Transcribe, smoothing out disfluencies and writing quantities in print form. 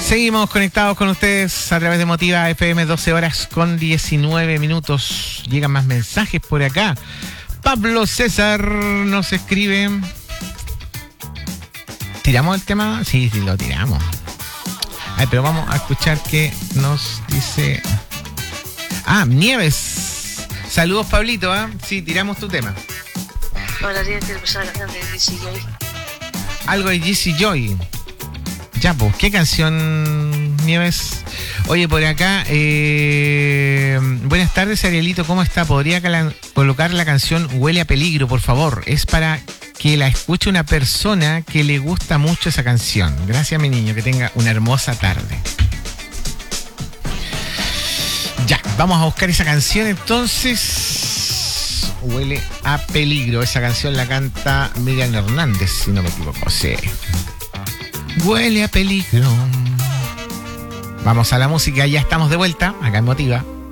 Seguimos conectados con ustedes a través de Motiva FM, 12 horas con 19 minutos. Llegan más mensajes por acá. Pablo César nos escribe. ¿Tiramos el tema? Sí, lo tiramos. Ay, pero vamos a escuchar qué nos dice. Nieves. Saludos, Pablito, ¿ah? Sí, tiramos tu tema. Hola, quiero escuchar la canción de Jesse Joy. Algo de Jesse Joy. Ya, pues, ¿qué canción, Nieves? Oye, por acá, buenas tardes, Arielito, ¿cómo está? ¿Podría colocar la canción Huele a Peligro, por favor? Es para que la escuche una persona que le gusta mucho esa canción. Gracias, mi niño, que tenga una hermosa tarde. Ya, vamos a buscar esa canción entonces. Huele a Peligro. Esa canción la canta Miriam Hernández, si no me equivoco. Sí. Huele a peligro. Vamos a la música, ya estamos de vuelta, acá en Motiva.